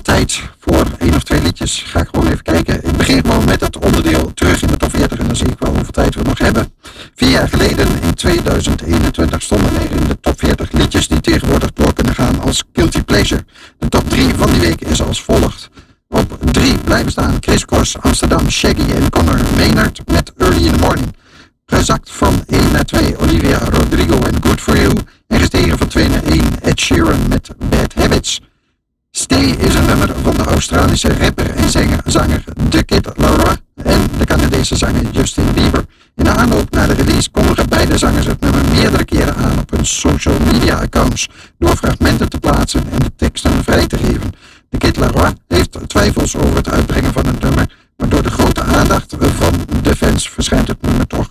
nog tijd voor 1 of 2 liedjes. Ga ik gewoon even kijken. Ik begin gewoon met het onderdeel terug in de top 40 en dan zie ik wel hoeveel tijd we nog hebben. 4 jaar geleden, in 2021, stonden er in de top 40 liedjes die tegenwoordig door kunnen gaan als Guilty Pleasure. De top 3 van die week is als volgt. Op 3 blijven staan Chris Cross, Amsterdam, Shaggy en Conor Maynard met Early in the Morning. Gezakt van 1 naar 2 Olivia Rodrigo en Good For You. En gestegen van 2 naar 1 Ed Sheeran met Bad Habits. Stay is een nummer van de Australische rapper en zanger The Kid Laroi en de Canadese zanger Justin Bieber. In de aanloop naar de release kondigen beide zangers het nummer meerdere keren aan op hun social media accounts door fragmenten te plaatsen en de teksten vrij te geven. The Kid Laroi heeft twijfels over het uitbrengen van het nummer, maar door de grote aandacht van de fans verschijnt het nummer toch